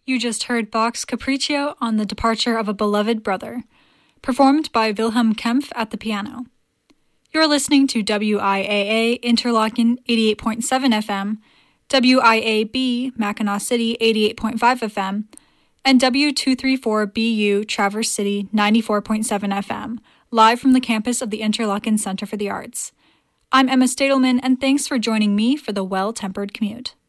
You just heard Bach's Capriccio on the Departure of a Beloved Brother, performed by Wilhelm Kempf at the piano. You're listening to WIAA Interlochen 88.7 FM, WIAB Mackinac City 88.5 FM, and W234BU Traverse City 94.7 FM, live from the campus of the Interlochen Center for the Arts. I'm Emma Stadelman, and thanks for joining me for the Well-Tempered Commute.